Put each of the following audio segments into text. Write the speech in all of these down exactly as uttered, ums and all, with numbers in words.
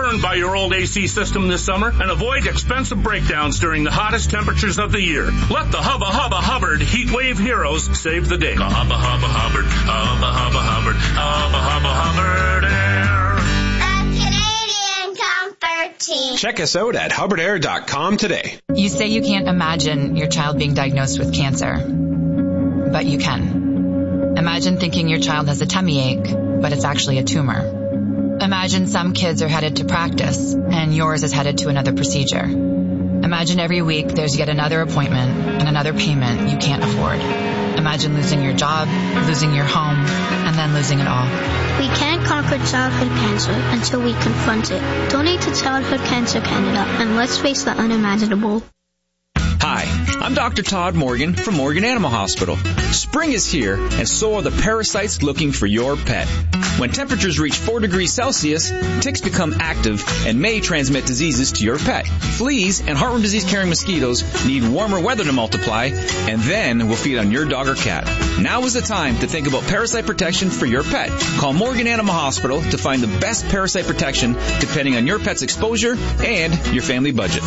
burned by your old A C system this summer and avoid expensive breakdowns during the hottest temperatures of the year. Let the Hubba Hubba Hubbard Heat Wave Heroes save the day. The Hubba Hubba Hubbard, Hubba Hubba Hubbard, Hubba Hubba Hubbard Air. A Canadian comfort team. Check us out at hubbard air dot com today. You say you can't imagine your child being diagnosed with cancer, but you can. Imagine thinking your child has a tummy ache, but it's actually a tumor. Imagine some kids are headed to practice, and yours is headed to another procedure. Imagine every week there's yet another appointment and another payment you can't afford. Imagine losing your job, losing your home, and then losing it all. We can't conquer childhood cancer until we confront it. Donate to Childhood Cancer Canada, and let's face the unimaginable. Hi, I'm Doctor Todd Morgan from Morgan Animal Hospital. Spring is here, and so are the parasites looking for your pet. When temperatures reach four degrees Celsius, ticks become active and may transmit diseases to your pet. Fleas and heartworm disease-carrying mosquitoes need warmer weather to multiply, and then will feed on your dog or cat. Now is the time to think about parasite protection for your pet. Call Morgan Animal Hospital to find the best parasite protection depending on your pet's exposure and your family budget.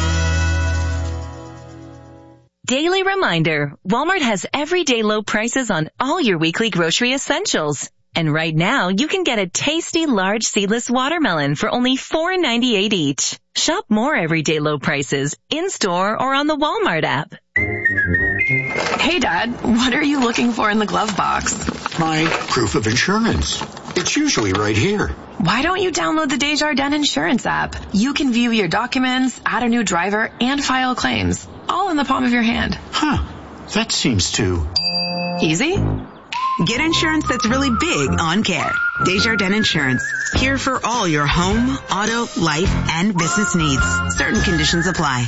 Daily reminder, Walmart has everyday low prices on all your weekly grocery essentials. And right now, you can get a tasty large seedless watermelon for only four ninety-eight each. Shop more everyday low prices in-store or on the Walmart app. Hey, Dad, what are you looking for in the glove box? My proof of insurance. It's usually right here. Why don't you download the Desjardins Insurance app? You can view your documents, add a new driver, and file claims, all in the palm of your hand. Huh. That seems too... easy? Get insurance that's really big on care. Desjardins Insurance. Here for all your home, auto, life, and business needs. Certain conditions apply.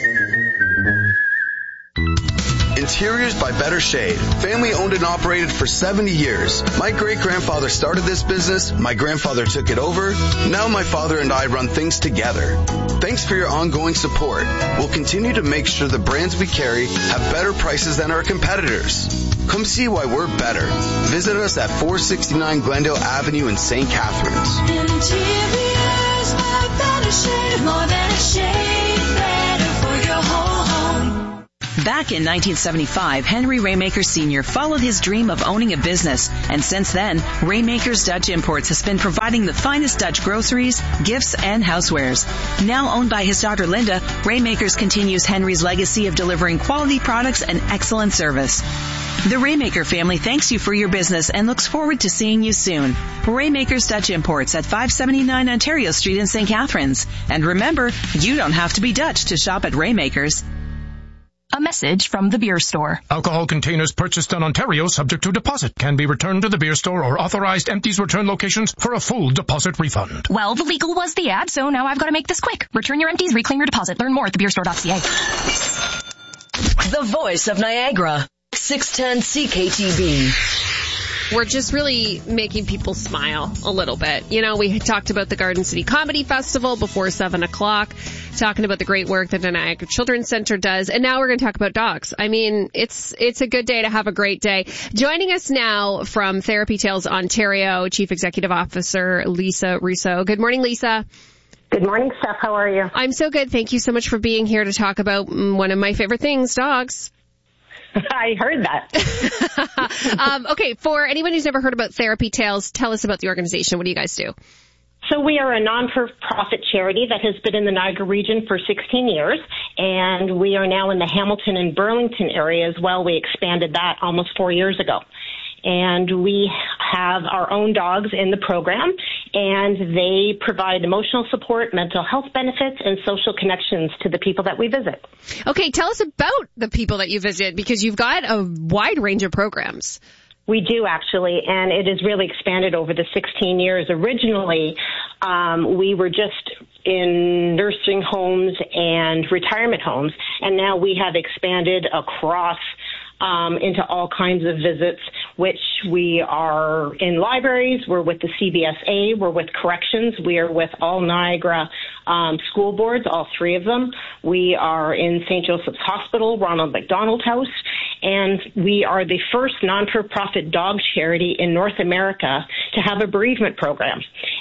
Interiors by Better Shade. Family owned and operated for seventy years. My great-grandfather started this business. My grandfather took it over. Now my father and I run things together. Thanks for your ongoing support. We'll continue to make sure the brands we carry have better prices than our competitors. Come see why we're better. Visit us at four sixty-nine Glendale Avenue in Saint Catharines. Interiors by Better Shade. More than a shade. Better for your whole home. Back in nineteen seventy-five, Henry Raymaker Senior followed his dream of owning a business, and since then, Raymaker's Dutch Imports has been providing the finest Dutch groceries, gifts, and housewares. Now owned by his daughter Linda, Raymakers continues Henry's legacy of delivering quality products and excellent service. The Raymaker family thanks you for your business and looks forward to seeing you soon. Raymaker's Dutch Imports at five seventy-nine Ontario Street in Saint Catharines. And remember, you don't have to be Dutch to shop at Raymaker's. A message from the beer store. Alcohol containers purchased in Ontario subject to deposit can be returned to the beer store or authorized empties return locations for a full deposit refund. Well, the legal was the ad, so now I've got to make this quick. Return your empties, reclaim your deposit. Learn more at the beer store dot c a. The voice of Niagara. six ten C K T B. We're just really making people smile a little bit. You know, we talked about the Garden City Comedy Festival before seven o'clock, talking about the great work that the Niagara Children's Center does, and now we're going to talk about dogs. I mean, it's it's a good day to have a great day. Joining us now from Therapy Tales Ontario, Chief Executive Officer Lisa Rousseau. Good morning, Lisa. Good morning, Steph. How are you? I'm so good. Thank you so much for being here to talk about one of my favorite things, dogs. I heard that. um, okay, for anyone who's never heard about Therapy Tales, tell us about the organization. What do you guys do? So we are a non-for-profit charity that has been in the Niagara region for sixteen years, and we are now in the Hamilton and Burlington area as well. We expanded that almost four years ago. And we have our own dogs in the program, and they provide emotional support, mental health benefits, and social connections to the people that we visit. Okay, tell us about the people that you visit, because you've got a wide range of programs. We do, actually, and it has really expanded over the sixteen years. Originally, um, we were just in nursing homes and retirement homes, and now we have expanded across Um, into all kinds of visits, which we are in libraries, we're with the C B S A, we're with corrections, we are with all Niagara um, school boards, all three of them. We are in Saint Joseph's Hospital, Ronald McDonald House, and we are the first non-for-profit dog charity in North America to have a bereavement program.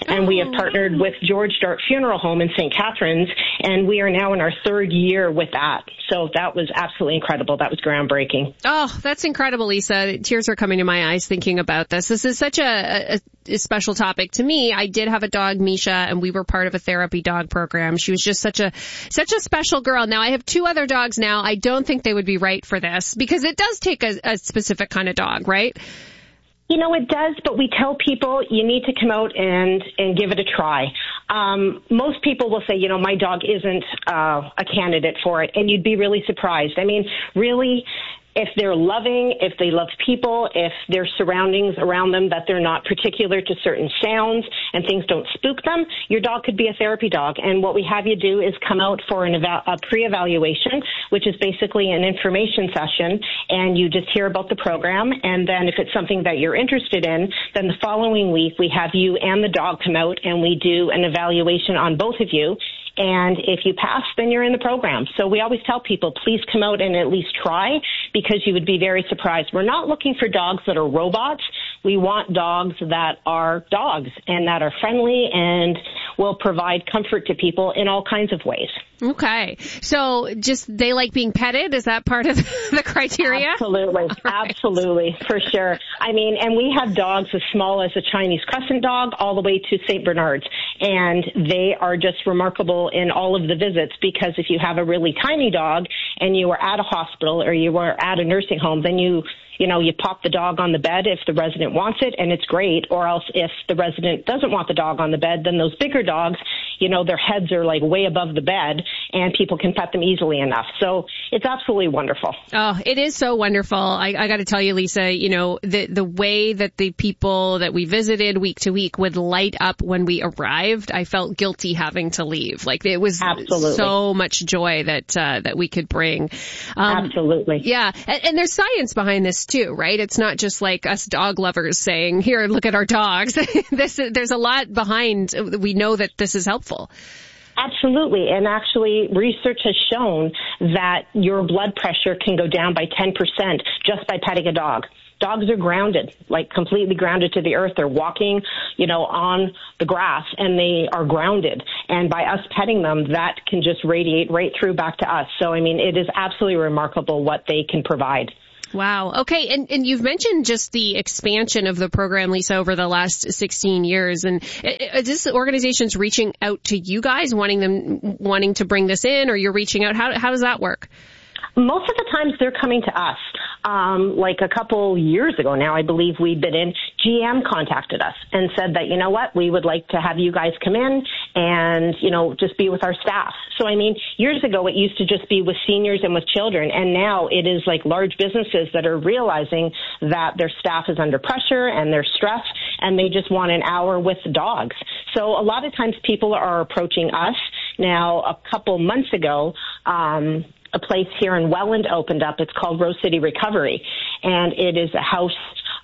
And we have partnered with George Dart Funeral Home in Saint Catharines, and we are now in our third year with that. So that was absolutely incredible. That was groundbreaking. Oh, that's incredible, Lisa. Tears are coming to my eyes thinking about this. This is such a, a, a special topic to me. I did have a dog, Misha, and we were part of a therapy dog program. She was just such a such a special girl. Now, I have two other dogs now. I don't think they would be right for this because it does take a, a specific kind of dog, right? You know, it does, but we tell people you need to come out and, and give it a try. Um, most people will say, you know, my dog isn't uh, a candidate for it, and you'd be really surprised. I mean, really, if they're loving, if they love people, if their surroundings around them that they're not particular to certain sounds and things don't spook them, your dog could be a therapy dog. And what we have you do is come out for an eva- a pre-evaluation, which is basically an information session, and you just hear about the program. And then if it's something that you're interested in, then the following week we have you and the dog come out and we do an evaluation on both of you. And if you pass, then you're in the program. So we always tell people, please come out and at least try, because you would be very surprised. We're not looking for dogs that are robots. We want dogs that are dogs and that are friendly and will provide comfort to people in all kinds of ways. Okay. So just they like being petted? Is that part of the criteria? Absolutely. Right. Absolutely. For sure. I mean, and we have dogs as small as a Chinese crescent dog all the way to Saint Bernards. And they are just remarkable in all of the visits, because if you have a really tiny dog and you are at a hospital or you are at a nursing home, then you You know, you pop the dog on the bed if the resident wants it, and it's great. Or else if the resident doesn't want the dog on the bed, then those bigger dogs, you know, their heads are like way above the bed and people can pet them easily enough. So it's absolutely wonderful. Oh, it is so wonderful. I, I got to tell you, Lisa, you know, the, the way that the people that we visited week to week would light up when we arrived, I felt guilty having to leave. Like it was absolutely so much joy that, uh, that we could bring. Um, absolutely. Yeah. And, and there's science behind this too, right? It's not just like us dog lovers saying, here, look at our dogs. this, there's a lot behind. We know that this is helpful. Absolutely. And actually, research has shown that your blood pressure can go down by ten percent just by petting a dog. Dogs are grounded, like completely grounded to the earth. They're walking, you know, on the grass, and they are grounded. And by us petting them, that can just radiate right through back to us. So, I mean, it is absolutely remarkable what they can provide. Wow. Okay. And, and you've mentioned just the expansion of the program, Lisa, over the last sixteen years. And is this organization's reaching out to you guys, wanting them, wanting to bring this in, or you're reaching out? How, how does that work? Most of the times they're coming to us. Um, like a couple years ago now, I believe we'd been in, G M contacted us and said that, you know what, we would like to have you guys come in and, you know, just be with our staff. So, I mean, years ago it used to just be with seniors and with children, and now it is like large businesses that are realizing that their staff is under pressure and they're stressed, and they just want an hour with the dogs. So a lot of times people are approaching us. Now, a couple months ago, um, a place here in Welland opened up. It's called Rose City Recovery, and it is a house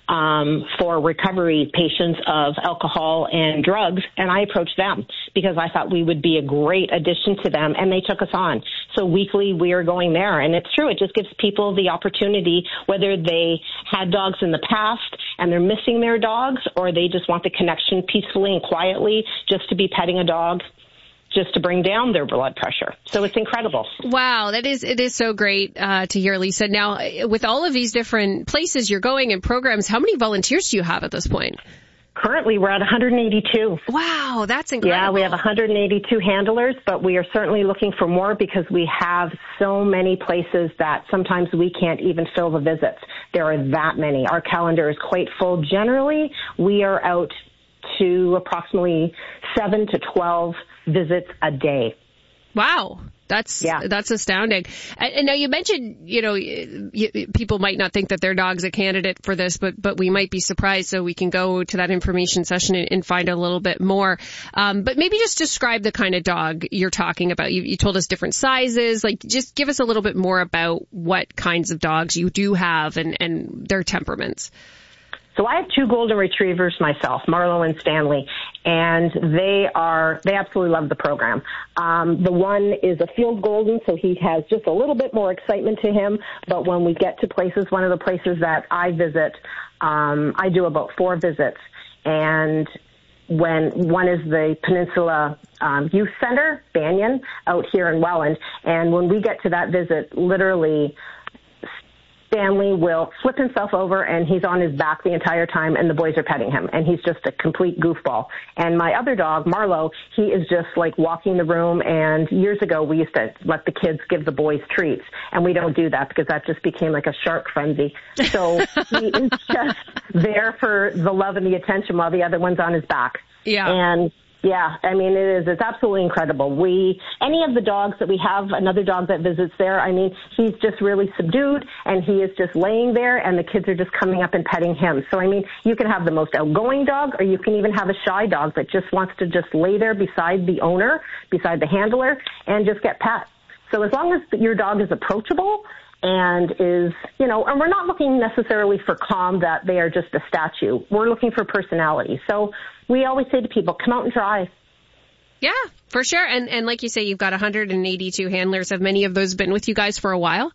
um, for recovery patients of alcohol and drugs. And I approached them because I thought we would be a great addition to them, and they took us on. So weekly we are going there, and it's true. It just gives people the opportunity, whether they had dogs in the past and they're missing their dogs, or they just want the connection peacefully and quietly just to be petting a dog, just to bring down their blood pressure. So it's incredible. Wow, that is, it is so great uh, to hear, Lisa. Now, with all of these different places you're going and programs, how many volunteers do you have at this point? Currently, we're at one hundred eighty-two. Wow, that's incredible. Yeah, we have one hundred eighty-two handlers, but we are certainly looking for more because we have so many places that sometimes we can't even fill the visits. There are that many. Our calendar is quite full. Generally, we are out to approximately seven to twelve visits a day. Wow. That's, yeah. that's astounding. And now you mentioned, you know, you, people might not think that their dog's a candidate for this, but, but we might be surprised. So we can go to that information session and, and find a little bit more. Um, but maybe just describe the kind of dog you're talking about. You, you told us different sizes. Like, just give us a little bit more about what kinds of dogs you do have and, and their temperaments. So I have two golden retrievers myself, Marlo and Stanley, and they are, they absolutely love the program. Um, the one is a field golden, so he has just a little bit more excitement to him, but when we get to places, one of the places that I visit, um, I do about four visits, and when one is the Peninsula um, Youth Center, Banyan, out here in Welland. And when we get to that visit, literally Stanley will flip himself over and he's on his back the entire time and the boys are petting him and he's just a complete goofball. And my other dog, Marlo, he is just like walking the room, and years ago we used to let the kids give the boys treats, and we don't do that because that just became like a shark frenzy. So he is just there for the love and the attention while the other one's on his back. Yeah. And yeah, I mean, it is. It's absolutely incredible. We, any of the dogs that we have, another dog that visits there, I mean, he's just really subdued and he is just laying there and the kids are just coming up and petting him. So, I mean, you can have the most outgoing dog or you can even have a shy dog that just wants to just lay there beside the owner, beside the handler, and just get pet. So as long as your dog is approachable and is, you know, and we're not looking necessarily for calm, that they are just a statue. We're looking for personality. So we always say to people, come out and try. Yeah, for sure. And and like you say, you've got one hundred eighty-two handlers. Have many of those been with you guys for a while?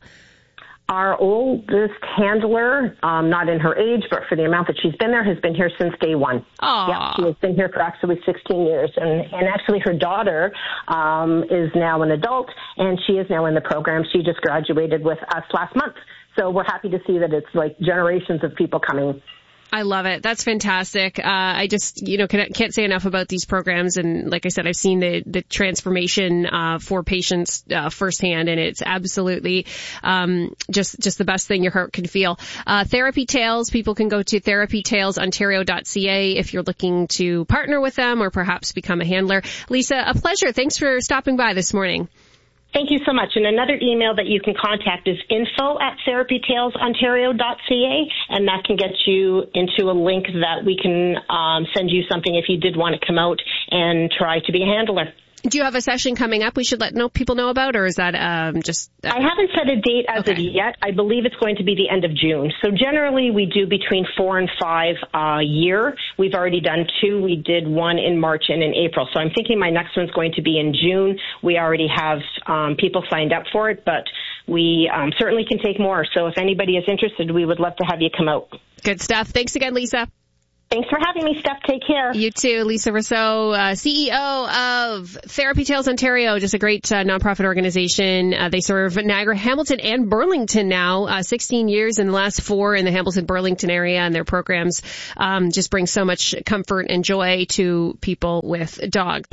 Our oldest handler, um, not in her age, but for the amount that she's been there, has been here since day one. Aww. Yeah, she has been here for actually sixteen years. And, and actually her daughter um, is now an adult, and she is now in the program. She just graduated with us last month. So we're happy to see that it's like generations of people coming. I love it. That's fantastic. Uh, I just, you know, can, can't say enough about these programs. And like I said, I've seen the, the transformation, uh, for patients, uh, firsthand. And it's absolutely, um, just, just the best thing your heart can feel. Uh, Therapy Tales, people can go to therapy tales ontario dot c a if you're looking to partner with them or perhaps become a handler. Lisa, a pleasure. Thanks for stopping by this morning. Thank you so much. And another email that you can contact is info at therapy tales ontario dot c a, and that can get you into a link that we can um, send you something if you did want to come out and try to be a handler. Do you have a session coming up we should let know people know about, or is that um, just... Uh... I haven't set a date as okay. of yet. I believe it's going to be the end of June. So generally we do between four and five a year. We've already done two. We did one in March and in April. So I'm thinking my next one's going to be in June. We already have um, people signed up for it, but we um, certainly can take more. So if anybody is interested, we would love to have you come out. Good stuff. Thanks again, Lisa. Thanks for having me, Steph. Take care. You too. Lisa Rousseau, uh, C E O of Therapy Tales Ontario, just a great uh, nonprofit organization. Uh, they serve Niagara, Hamilton, and Burlington now. Uh, sixteen years in the last four in the Hamilton-Burlington area, and their programs um, just bring so much comfort and joy to people with dogs.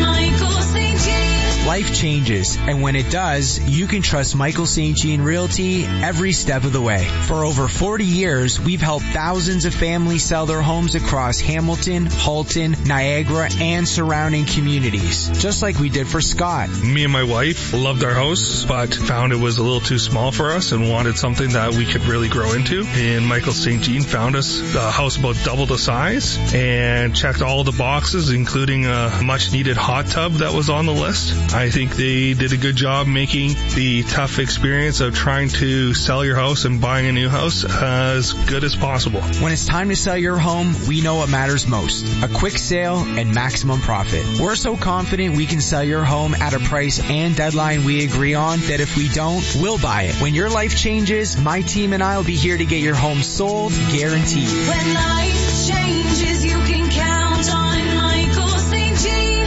Life changes, and when it does, you can trust Michael Saint Jean Realty every step of the way. For over forty years, we've helped thousands of families sell their homes across Hamilton, Halton, Niagara, and surrounding communities, just like we did for Scott. Me and my wife loved our house, but found it was a little too small for us and wanted something that we could really grow into. And Michael Saint Jean found us a house about double the size and checked all the boxes, including a much-needed hot tub that was on the list. I think they did a good job making the tough experience of trying to sell your house and buying a new house as good as possible. When it's time to sell your home, we know what matters most. A quick sale and maximum profit. We're so confident we can sell your home at a price and deadline we agree on that if we don't, we'll buy it. When your life changes, my team and I will be here to get your home sold, guaranteed. When life changes, you can count on Michael Saint Jean.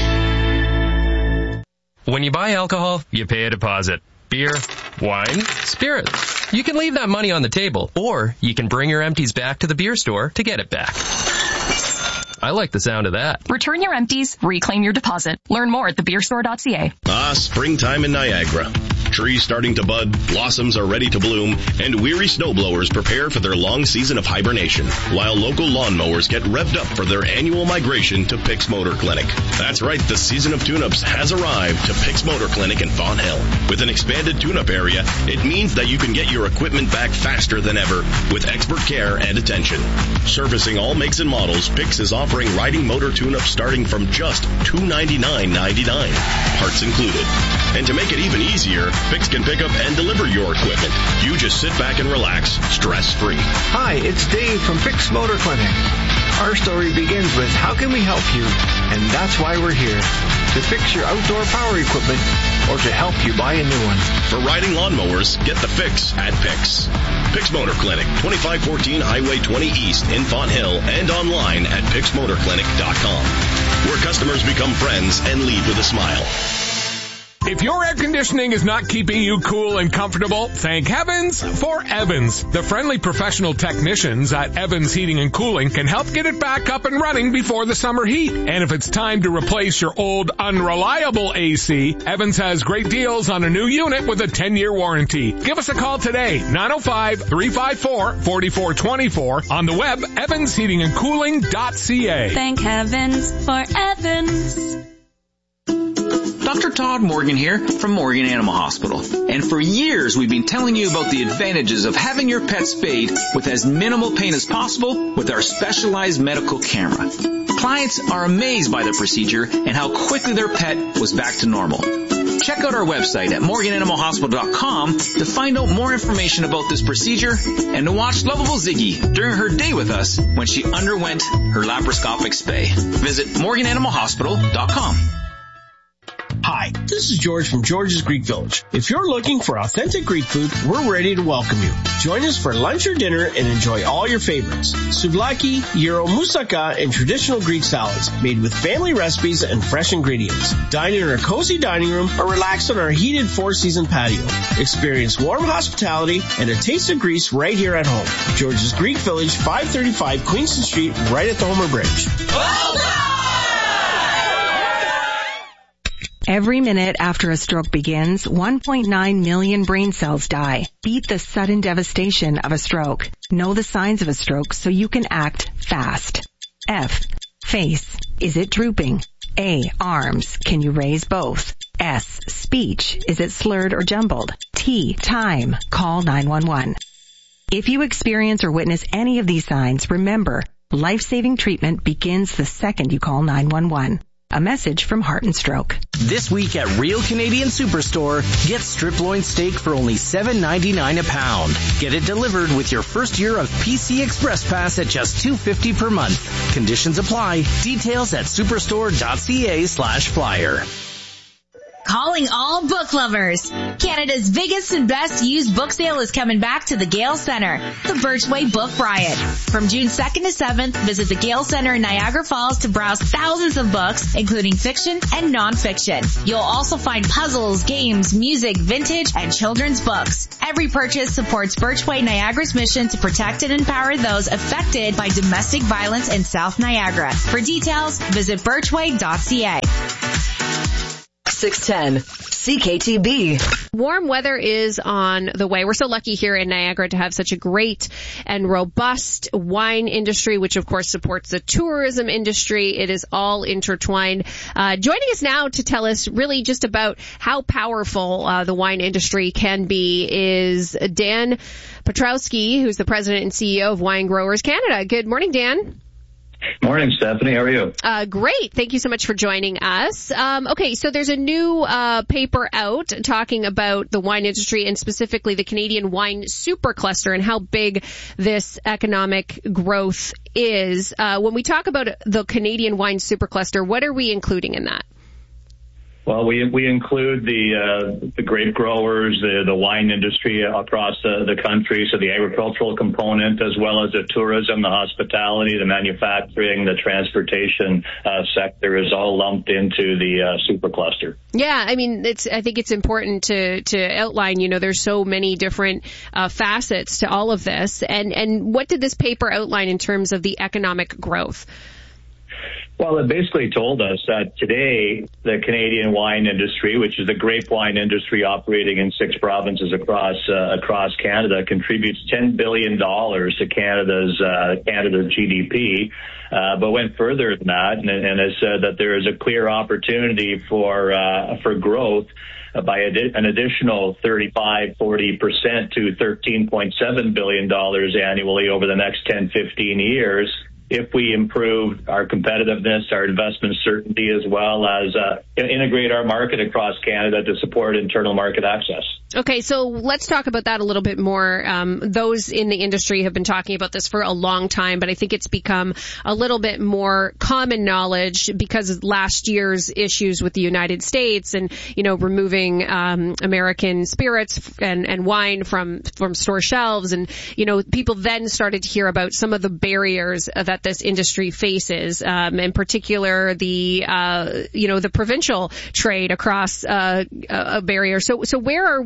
When you buy alcohol, you pay a deposit. Beer, wine, spirits. You can leave that money on the table, or you can bring your empties back to the beer store to get it back. I like the sound of that. Return your empties, reclaim your deposit. Learn more at the beer store dot c a. Ah, springtime in Niagara. Trees starting to bud, blossoms are ready to bloom, and weary snowblowers prepare for their long season of hibernation, while local lawnmowers get revved up for their annual migration to Pick's Motor Clinic. That's right, the season of tune-ups has arrived to Pick's Motor Clinic in Fawn Hill. With an expanded tune-up area, it means that you can get your equipment back faster than ever with expert care and attention. Servicing all makes and models, Pick's is offering riding motor tune-ups starting from just two hundred ninety-nine dollars and ninety-nine cents, parts included. And to make it even easier, Pick's can pick up and deliver your equipment. You just sit back and relax, stress-free. Hi, it's Dave from Pick's Motor Clinic. Our story begins with how can we help you? And that's why we're here. To fix your outdoor power equipment or to help you buy a new one. For riding lawnmowers, get the fix at Pick's. Pick's Motor Clinic, twenty-five fourteen Highway twenty East in Fawn Hill, and online at picks motor clinic dot com. where customers become friends and leave with a smile. If your air conditioning is not keeping you cool and comfortable, thank heavens for Evans. The friendly professional technicians at Evans Heating and Cooling can help get it back up and running before the summer heat. And if it's time to replace your old unreliable A C, Evans has great deals on a new unit with a ten-year warranty. Give us a call today, nine oh five, three five four, four four two four, on the web, evans heating and cooling dot c a. Thank heavens for Evans. Doctor Todd Morgan here from Morgan Animal Hospital. And for years we've been telling you about the advantages of having your pet spayed with as minimal pain as possible with our specialized medical camera. Clients are amazed by the procedure and how quickly their pet was back to normal. Check out our website at morgan animal hospital dot com to find out more information about this procedure and to watch lovable Ziggy during her day with us when she underwent her laparoscopic spay. Visit morgan animal hospital dot com. Hi, this is George from George's Greek Village. If you're looking for authentic Greek food, we're ready to welcome you. Join us for lunch or dinner and enjoy all your favorites. Souvlaki, gyro, moussaka, and traditional Greek salads made with family recipes and fresh ingredients. Dine in our cozy dining room or relax on our heated four-season patio. Experience warm hospitality and a taste of Greece right here at home. George's Greek Village, five thirty-five Queenston Street, right at the Homer Bridge. Every minute after a stroke begins, one point nine million brain cells die. Beat the sudden devastation of a stroke. Know the signs of a stroke so you can act fast. F. Face. Is it drooping? A. Arms. Can you raise both? S. Speech. Is it slurred or jumbled? T. Time. Call nine one one. If you experience or witness any of these signs, remember, life-saving treatment begins the second you call nine one one. A message from Heart and Stroke. This week at Real Canadian Superstore, get strip loin steak for only seven ninety-nine a pound. Get it delivered with your first year of P C Express Pass at just two fifty per month. Conditions apply. Details at superstore dot c a slash flyer. Calling all book lovers. Canada's biggest and best used book sale is coming back to the Gale Centre, the Birchway Book Riot. From June second to seventh, visit the Gale Centre in Niagara Falls to browse thousands of books, including fiction and non-fiction. You'll also find puzzles, games, music, vintage, and children's books. Every purchase supports Birchway Niagara's mission to protect and empower those affected by domestic violence in South Niagara. For details, visit birchway dot c a. six ten C K T B. Warm weather is on the way. We're so lucky here in Niagara to have such a great and robust wine industry, which of course supports the tourism industry. It is all intertwined. Uh, joining us now to tell us really just about how powerful uh, the wine industry can be is Dan Petrowski, who's the president and C E O of Wine Growers Canada. Good morning, Dan. Morning, Stephanie. How are you? Uh, great. Thank you so much for joining us. Um, okay, so there's a new uh, paper out talking about the wine industry and specifically the Canadian wine supercluster and how big this economic growth is. Uh, when we talk about the Canadian wine supercluster, what are we including in that? Well, we we include the uh, the grape growers, the the wine industry across the, the country, so the agricultural component, as well as the tourism, the hospitality, the manufacturing, the transportation uh, sector is all lumped into the uh, supercluster. Yeah, I mean, it's I think it's important to to outline. You know, there's so many different uh, facets to all of this, and and what did this paper outline in terms of the economic growth? Well, it basically told us that today the Canadian wine industry, which is the grape wine industry operating in six provinces across uh, across Canada, contributes ten billion dollars to Canada's uh, Canada's G D P. Uh, but went further than that, and, and has said that there is a clear opportunity for uh, for growth by an additional thirty-five, forty percent to thirteen point seven billion dollars annually over the next ten, fifteen years. If we improve our competitiveness, our investment certainty, as well as uh, integrate our market across Canada to support internal market access. Okay, so let's talk about that a little bit more. Um, those in the industry have been talking about this for a long time, but I think it's become a little bit more common knowledge because of last year's issues with the United States and, you know, removing um, American spirits and, and wine from, from store shelves. And, you know, people then started to hear about some of the barriers that that this industry faces, um, in particular the, uh, you know, the provincial trade across uh, a barrier. So, so where are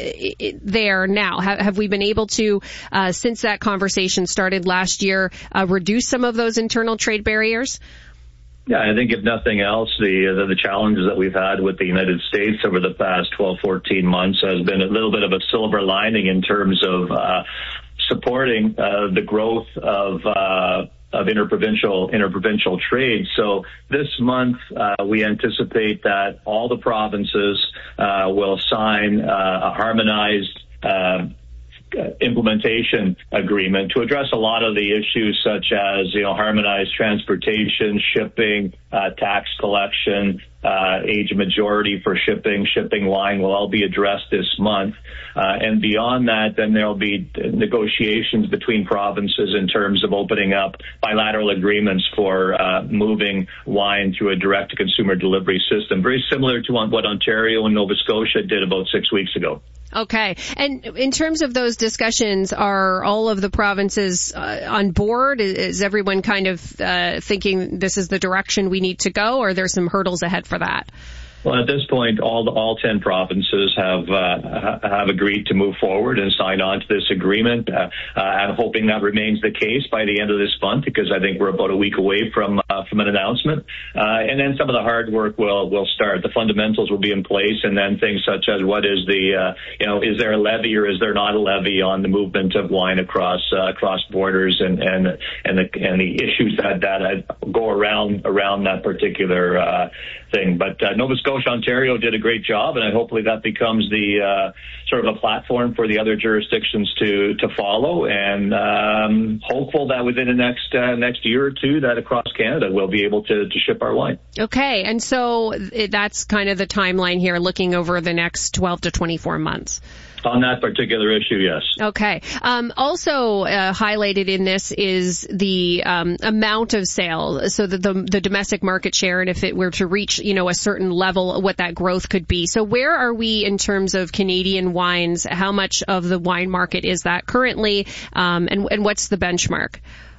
we there now? Have, have we been able to, uh, since that conversation started last year, uh, reduce some of those internal trade barriers? Yeah, I think if nothing else, the, the the challenges that we've had with the United States over the past twelve, fourteen months has been a little bit of a silver lining in terms of uh, supporting uh, the growth of uh, of interprovincial interprovincial trade. So this month, uh, we anticipate that all the provinces uh, will sign uh, a harmonized uh, implementation agreement to address a lot of the issues such as, you know, harmonized transportation, shipping, uh, tax collection, uh, age of majority for shipping, shipping wine will all be addressed this month. Uh, and beyond that, then there'll be negotiations between provinces in terms of opening up bilateral agreements for uh, moving wine through a direct-to-consumer delivery system, very similar to what Ontario and Nova Scotia did about six weeks ago. Okay. And in terms of those discussions, are all of the provinces uh, on board? Is everyone kind of uh, thinking this is the direction we need to go, or are there some hurdles ahead for that? Well, at this point, all the, all ten provinces have uh, have agreed to move forward and sign on to this agreement. Uh, uh, I'm hoping that remains the case by the end of this month, because I think we're about a week away from uh, from an announcement. Uh, and then some of the hard work will will start. The fundamentals will be in place, and then things such as what is the uh, you know is there a levy or is there not a levy on the movement of wine across uh, across borders, and and and the and the issues that that go around around that particular uh, thing. But uh, Nova Scotia, Ontario did a great job, and hopefully that becomes the uh, sort of a platform for the other jurisdictions to to follow. And um, hopeful that within the next uh, next year or two, that across Canada we'll be able to, to ship our wine. Okay, and so it, that's kind of the timeline here, looking over the next twelve to twenty-four months. On that particular issue, yes. Okay. Um, also uh, highlighted in this is the um, amount of sale, so that the, the domestic market share, and if it were to reach, you know, a certain level, what that growth could be. So where are we in terms of Canadian wines? How much of the wine market is that currently, um, and, and what's the benchmark?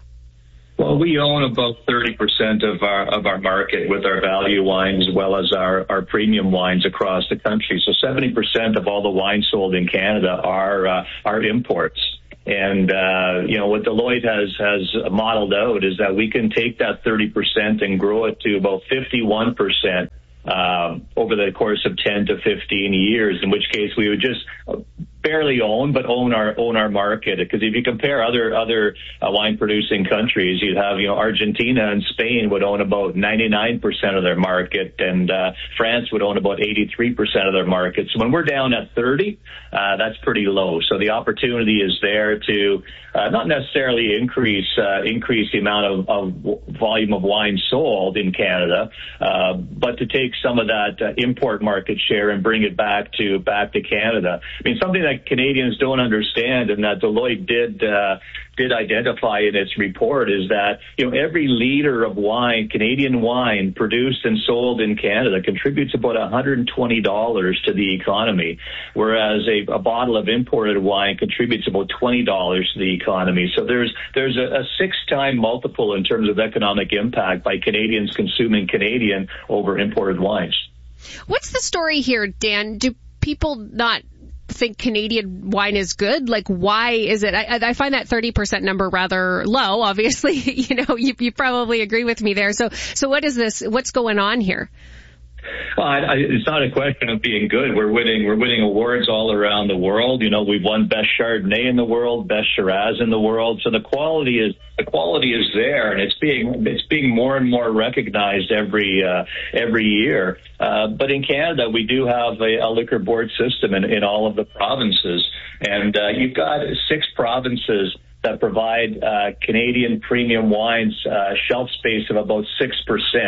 Well, we own about thirty percent of our of our market with our value wines as well as our, our premium wines across the country. So seventy percent of all the wines sold in Canada are uh, are imports. And, uh, you know, what Deloitte has, has modeled out is that we can take that thirty percent and grow it to about fifty-one percent um, over the course of ten to fifteen years, in which case we would just barely own, but own our own our market. Because if you compare other other uh, wine producing countries, you'd have, you know, Argentina and Spain would own about ninety-nine percent of their market, and uh, France would own about eighty-three percent of their market. So when we're down at thirty, uh, that's pretty low. So the opportunity is there to uh, not necessarily increase uh, increase the amount of, of volume of wine sold in Canada, uh, but to take some of that uh, import market share and bring it back to back to Canada. I mean, something that Canadians don't understand, and that Deloitte did uh, did identify in its report, is that, you know, every liter of wine, Canadian wine, produced and sold in Canada contributes about one hundred twenty dollars to the economy, whereas a, a bottle of imported wine contributes about twenty dollars to the economy. So there's there's a, a six-time multiple in terms of economic impact by Canadians consuming Canadian over imported wines. What's the story here, Dan? Do people not think Canadian wine is good? Like, why is it? I, I find that thirty percent number rather low. Obviously, you know, you, you probably agree with me there. So, so what is this? What's going on here? Well, I, I, it's not a question of being good. We're winning. We're winning awards all around the world. You know, we've won best Chardonnay in the world, best Shiraz in the world. So the quality is the quality is there, and it's being it's being more and more recognized every uh, every year. Uh, but in Canada, we do have a, a liquor board system in, in all of the provinces, and uh, you've got six provinces that provide uh, Canadian premium wines uh, shelf space of about six percent.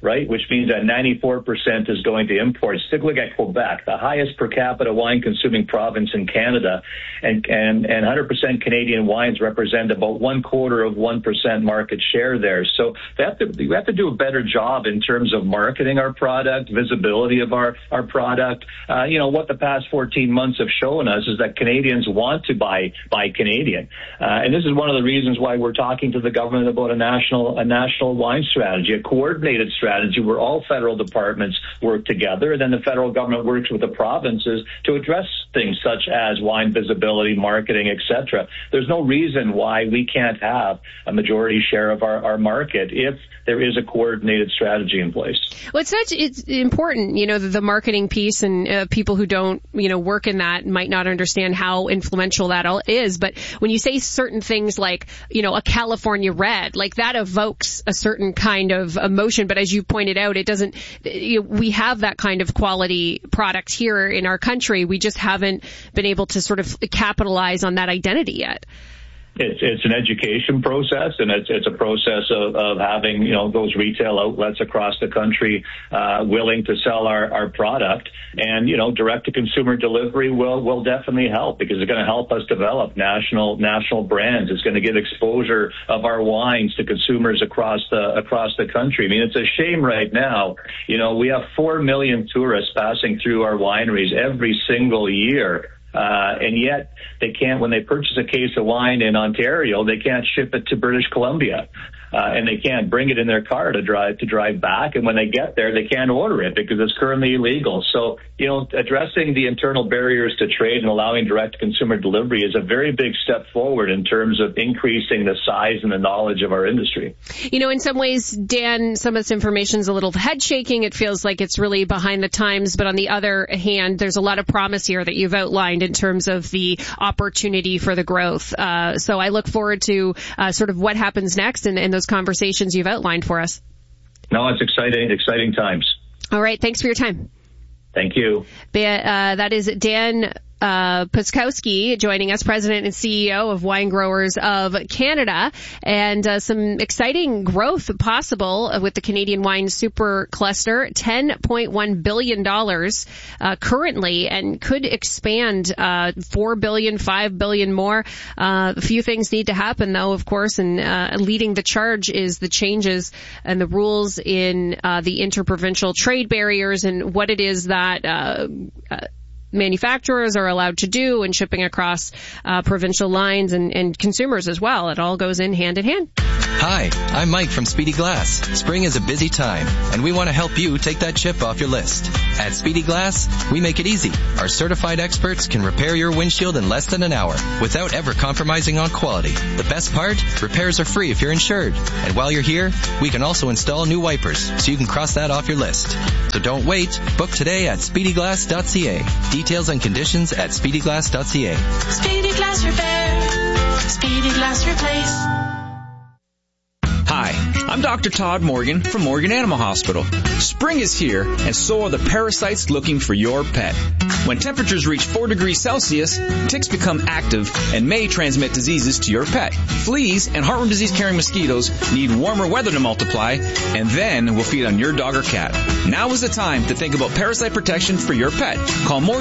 right? Which means that ninety-four percent is going to imports. Take a look at Quebec, the highest per capita wine consuming province in Canada, and, and, and one hundred percent Canadian wines represent about one quarter of one percent market share there. So they have to, we have to do a better job in terms of marketing our product, visibility of our, our product. Uh, you know, what the past fourteen months have shown us is that Canadians want to buy, buy Canadian. Uh, and this is one of the reasons why we're talking to the government about a national, a national wine strategy, a coordinated strategy. strategy where all federal departments work together, and then the federal government works with the provinces to address things such as wine visibility, marketing, et cetera. There's no reason why we can't have a majority share of our, our market if there is a coordinated strategy in place. Well, it's such, it's important, you know, the, the marketing piece, and uh, people who don't, you know, work in that might not understand how influential that all is. But when you say certain things like, you know, a California red, like that evokes a certain kind of emotion. But as you pointed out, it doesn't, you know, we have that kind of quality product here in our country. We just haven't been able to sort of capitalize on that identity yet. It's, it's an education process, and it's, it's a process of, of having, you know, those retail outlets across the country uh, willing to sell our, our product. And, you know, direct-to-consumer delivery will, will definitely help, because it's going to help us develop national national brands. It's going to give exposure of our wines to consumers across the across the country. I mean, it's a shame right now. You know, we have four million tourists passing through our wineries every single year. Uh, and yet they can't, when they purchase a case of wine in Ontario, they can't ship it to British Columbia. Uh, and they can't bring it in their car to drive, to drive back. And when they get there, they can't order it because it's currently illegal. So, you know, addressing the internal barriers to trade and allowing direct consumer delivery is a very big step forward in terms of increasing the size and the knowledge of our industry. You know, in some ways, Dan, some of this information is a little head shaking. It feels like it's really behind the times. But on the other hand, there's a lot of promise here that you've outlined in terms of the opportunity for the growth. Uh, so I look forward to uh, sort of what happens next and, and those conversations you've outlined for us. No, it's exciting, exciting times. All right. Thanks for your time. Thank you. Uh, that is Dan Uh, Puskowski joining us, President and C E O of Wine Growers of Canada, and uh, some exciting growth possible with the Canadian Wine Super Cluster, ten point one billion dollars uh, currently, and could expand uh, four billion dollars, five billion dollars more. Uh, a few things need to happen, though, of course, and uh, leading the charge is the changes and the rules in uh, the interprovincial trade barriers and what it is that uh, uh manufacturers are allowed to do and shipping across uh, provincial lines, and, and consumers as well. It all goes in hand in hand. Hi, I'm Mike from Speedy Glass. Spring is a busy time, and we want to help you take that chip off your list. At Speedy Glass, we make it easy. Our certified experts can repair your windshield in less than an hour without ever compromising on quality. The best part? Repairs are free if you're insured. And while you're here, we can also install new wipers, so you can cross that off your list. So don't wait. Book today at speedy glass dot c a. Details and conditions at speedy glass dot c a. Speedy Glass Repair. Speedy Glass Replace. Hi, I'm Doctor Todd Morgan from Morgan Animal Hospital. Spring is here, and so are the parasites looking for your pet. When temperatures reach four degrees Celsius, ticks become active and may transmit diseases to your pet. Fleas and heartworm disease-carrying mosquitoes need warmer weather to multiply, and then will feed on your dog or cat. Now is the time to think about parasite protection for your pet. Call Morgan